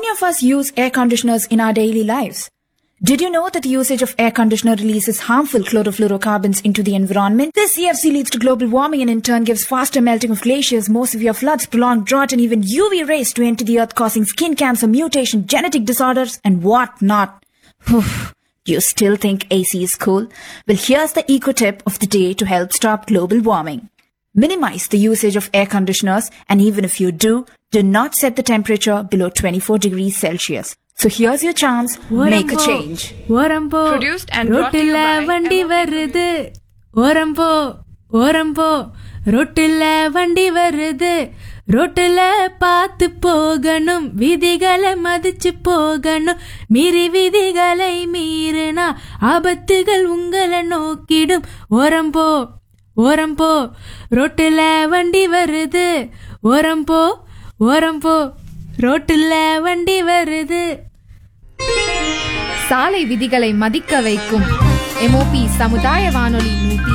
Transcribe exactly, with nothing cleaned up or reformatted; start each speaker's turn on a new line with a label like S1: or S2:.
S1: many of us use air conditioners in our daily lives? Did you know that the usage of air conditioner releases harmful chlorofluorocarbons into the environment? This C F C leads to global warming and in turn gives faster melting of glaciers, more severe floods, prolonged drought, and even U V rays to enter the earth, causing skin cancer, mutation, genetic disorders, and what not. Do you still think A C is cool? Well, here's the eco tip of the day to help stop global warming. Minimize the usage of air conditioners, and even if you do, do not set the temperature below twenty-four degrees Celsius. So here's your chance, make a change.
S2: ஓரம்போ
S3: Produced and brought to you
S2: ரோட்டுல
S3: by
S2: வண்டி வருது ஓரம்போ ஓரம்போ ரோட்டுல வண்டி வருது ரோட்டுல பார்த்து போகணும் விதிகளை மதிச்சு போகணும் மீறி விதிகளை மீறினா ஆபத்துகள் உங்களை நோக்கிடும் ஓரம்போ ஓரம்போ ரோட்டுல வண்டி வருது ஓரம்போ ஓரம்போ ரோட்டுல வண்டி வருது.
S3: சாலை விதிகளை மதிக்க வைக்கும் எம்ஓபி சமுதாய வானொலி நூத்தி